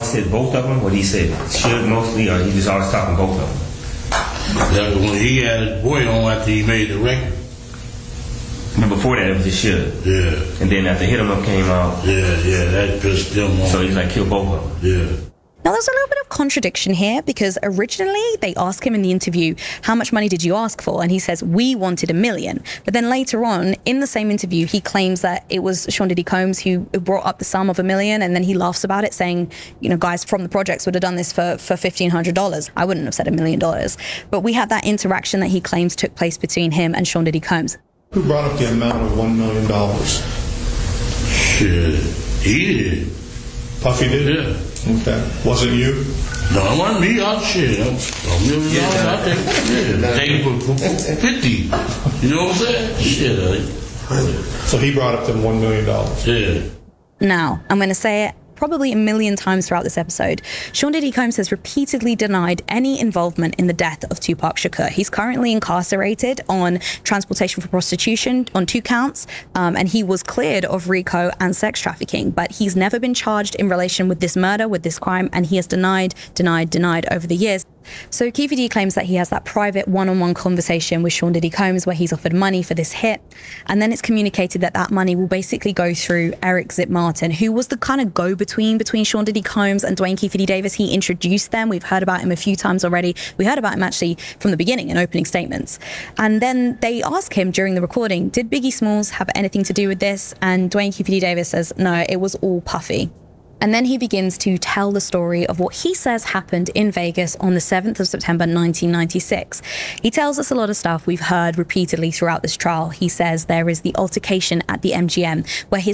always said both of them? What he said, Suge mostly, or he just always talking both of them? That was when he had his boy on after he made the record. And before that, it was just Suge. Yeah. And then after Hit 'Em Up came out. Yeah, that pissed them off. So he's like, kill both of them. Yeah. Now, there's a little bit of contradiction here because originally they asked him in the interview, how much money did you ask for? And he says, we wanted $1 million. But then later on, in the same interview, he claims that it was Sean Diddy Combs who brought up the sum of $1 million. And then he laughs about it, saying, you know, guys from the projects would have done this for $1,500. I wouldn't have said $1 million. But we had that interaction that he claims took place between him and Sean Diddy Combs. Who brought up the amount of $1 million? Shit, he did. Puffy did? Yeah. Okay. Wasn't you? No, it wasn't me. I shit. $1 million, I think. Yeah. Take it for 50. You know what I'm saying? Shit. So he brought up them $1 million. Yeah. Now, I'm going to say it probably 1 million times throughout this episode. Sean Diddy Combs has repeatedly denied any involvement in the death of Tupac Shakur. He's currently incarcerated on transportation for prostitution on 2 counts, and he was cleared of RICO and sex trafficking, but he's never been charged in relation with this murder, with this crime, and he has denied over the years. So Keffe D claims that he has that private one-on-one conversation with Sean Diddy Combs where he's offered money for this hit, and then it's communicated that that money will basically go through Eric Zip Martin, who was the kind of go-between Sean Diddy Combs and Dwayne Keffe D Davis. He introduced them. We've heard about him a few times already. We heard about him actually from the beginning in opening statements. And then they ask him during the recording, did Biggie Smalls have anything to do with this? And Dwayne Keffe D Davis says, no, it was all Puffy. And then he begins to tell the story of what he says happened in Vegas on the 7th of September, 1996. He tells us a lot of stuff we've heard repeatedly throughout this trial. He says there is the altercation at the MGM where his